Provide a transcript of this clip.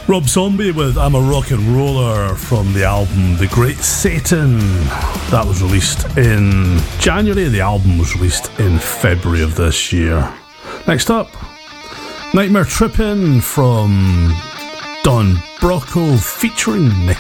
Rob Zombie with I'm a Rock and Roller from the album The Great Satan. That was released in January. The album was released in February of this year. Next up, Nightmare Trippin' from Don Broco featuring Nick